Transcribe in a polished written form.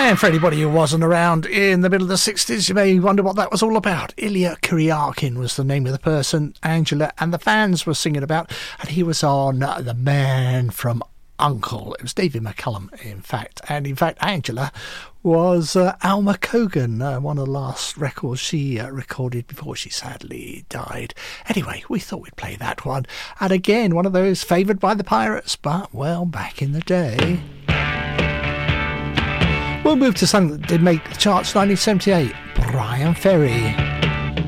And for anybody who wasn't around in the middle of the 60s, you may wonder what that was all about. Ilya Kuryakin was the name of the person Angela and the fans were singing about, and he was on The Man from U.N.C.L.E. It was David McCallum, in fact. And in fact, Angela was Alma Cogan, one of the last records she recorded before she sadly died. Anyway, we thought we'd play that one. And again, one of those favoured by the pirates, but, well, back in the day. We'll move to something that did make the charts 1978. Brian Ferry.